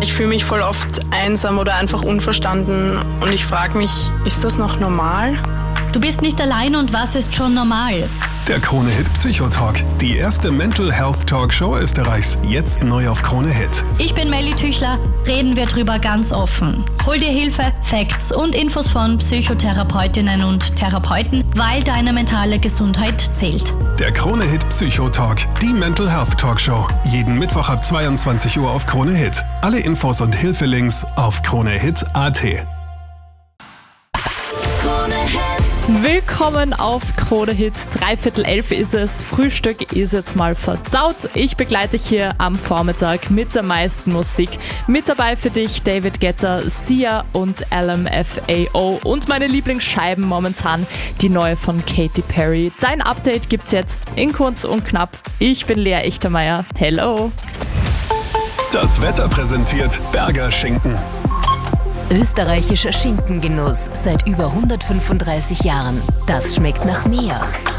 Ich fühle mich voll oft einsam oder einfach unverstanden und ich frage mich, ist das noch normal? Du bist nicht allein und was ist schon normal? Der Krone-Hit Psychotalk, die erste Mental Health Talkshow Österreichs, jetzt neu auf Krone-Hit. Ich bin Melly Tüchler, reden wir drüber ganz offen. Hol dir Hilfe, Facts und Infos von Psychotherapeutinnen und Therapeuten, weil deine mentale Gesundheit zählt. Der Krone-Hit Psychotalk, die Mental Health Talkshow, jeden Mittwoch ab 22 Uhr auf Krone-Hit. Alle Infos und Hilfelinks auf kronehit.at. Willkommen auf Krone Hit. 11:15 ist es. Frühstück ist jetzt mal verdaut. Ich begleite dich hier am Vormittag mit der meisten Musik. Mit dabei für dich David Guetta, Sia und LMFAO. Und meine Lieblingsscheiben momentan, die neue von Katy Perry. Dein Update gibt's jetzt in kurz und knapp. Ich bin Lea Echtermeier. Hello. Das Wetter präsentiert Berger Schinken. Österreichischer Schinkengenuss seit über 135 Jahren. Das schmeckt nach mehr.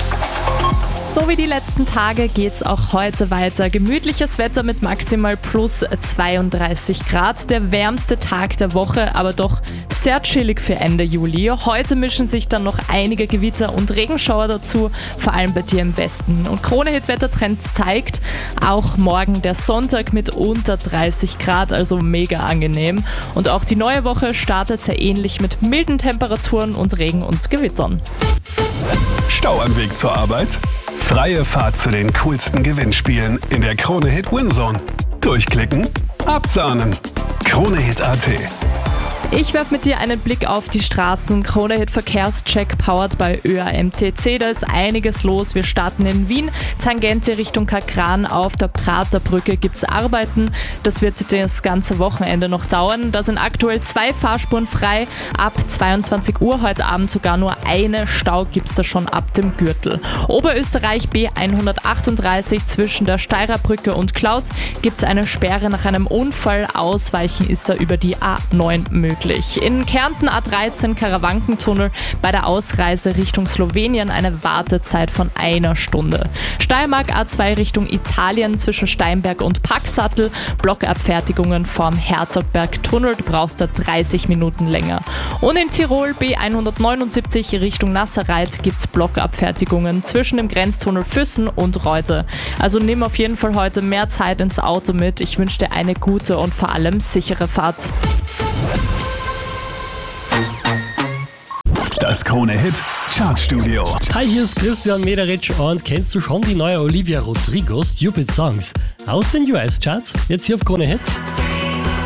So wie die letzten Tage geht's auch heute weiter. Gemütliches Wetter mit maximal plus 32 Grad. Der wärmste Tag der Woche, aber doch sehr chillig für Ende Juli. Heute mischen sich dann noch einige Gewitter und Regenschauer dazu, vor allem bei dir im Westen. Und Krone-Hit-Wettertrend zeigt, auch morgen der Sonntag mit unter 30 Grad, also mega angenehm. Und auch die neue Woche startet sehr ähnlich mit milden Temperaturen und Regen und Gewittern. Stau am Weg zur Arbeit? Freie Fahrt zu den coolsten Gewinnspielen in der Krone-Hit Winzone. Durchklicken, absahnen. Kronehit.at. Ich werfe mit dir einen Blick auf die Straßen. Krone-Hit Verkehrscheck powered by ÖAMTC. Da ist einiges los. Wir starten in Wien. Tangente Richtung Kakran. Auf der Praterbrücke gibt es Arbeiten. Das wird das ganze Wochenende noch dauern. Da sind aktuell 2 Fahrspuren frei. Ab 22 Uhr heute Abend sogar nur eine. Stau gibt es da schon ab dem Gürtel. Oberösterreich B138 zwischen der Steirerbrücke und Klaus gibt es eine Sperre nach einem Unfall. Ausweichen ist da über die A9 möglich. In Kärnten A13 Karawankentunnel bei der Ausreise Richtung Slowenien eine Wartezeit von 1 Stunde. Steiermark A2 Richtung Italien zwischen Steinberg und Packsattel. Blockabfertigungen vorm Herzogberg-Tunnel, du brauchst da 30 Minuten länger. Und in Tirol B179 Richtung Nasserreit gibt es Blockabfertigungen zwischen dem Grenztunnel Füssen und Reute. Also nimm auf jeden Fall heute mehr Zeit ins Auto mit. Ich wünsche dir eine gute und vor allem sichere Fahrt. Das Krone-Hit Chartstudio. Hi, hier ist Christian Mederitsch und kennst du schon die neue Olivia Rodrigo Stupid Songs aus den US-Charts? Jetzt hier auf Krone Hit.